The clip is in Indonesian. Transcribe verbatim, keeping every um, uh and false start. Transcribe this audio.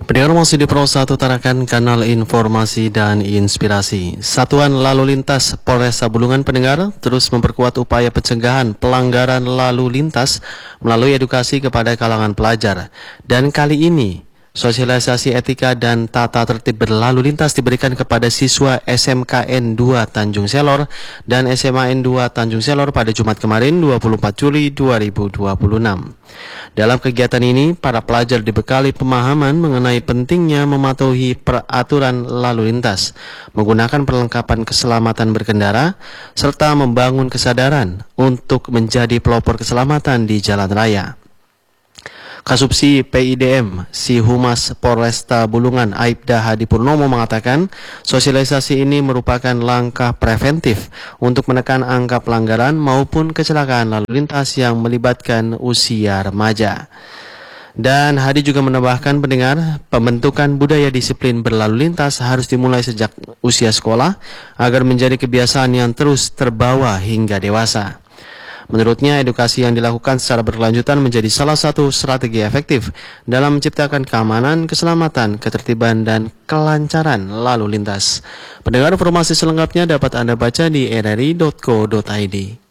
Pendengar masih di Pro satu Tarakan, kanal informasi dan inspirasi. Satuan Lalu Lintas Polresta Bulungan pendengar terus memperkuat upaya pencegahan pelanggaran lalu lintas melalui edukasi kepada kalangan pelajar. Dan kali ini sosialisasi etika dan tata tertib berlalu lintas diberikan kepada siswa S M K N dua Tanjung Selor dan S M A N dua Tanjung Selor pada Jumat kemarin dua puluh empat Juli dua ribu dua puluh enam. Dalam kegiatan ini, para pelajar dibekali pemahaman mengenai pentingnya mematuhi peraturan lalu lintas, menggunakan perlengkapan keselamatan berkendara, serta membangun kesadaran untuk menjadi pelopor keselamatan di jalan raya. Kasubsi P I D M, Si Humas Polresta Bulungan Aibda Hadi Purnomo mengatakan, sosialisasi ini merupakan langkah preventif untuk menekan angka pelanggaran maupun kecelakaan lalu lintas yang melibatkan usia remaja. Dan Hadi juga menambahkan pendengar, pembentukan budaya disiplin berlalu lintas harus dimulai sejak usia sekolah agar menjadi kebiasaan yang terus terbawa hingga dewasa. Menurutnya, edukasi yang dilakukan secara berkelanjutan menjadi salah satu strategi efektif dalam menciptakan keamanan, keselamatan, ketertiban, dan kelancaran lalu lintas. Pendengar, informasi selengkapnya dapat Anda baca di r r i dot co dot i d.